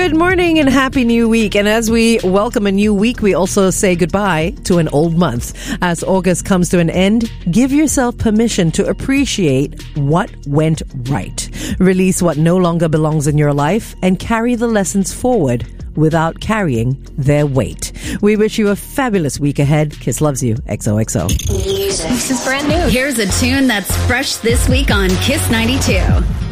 Good morning and happy new week. And as we welcome a new week, we also say goodbye to an old month. As August comes to an end, give yourself permission to appreciate what went right. Release what no longer belongs in your life and carry the lessons forward without carrying their weight. We wish you a fabulous week ahead. Kiss loves you. XOXO. Music. This is brand new. Here's a tune that's fresh this week on Kiss 92.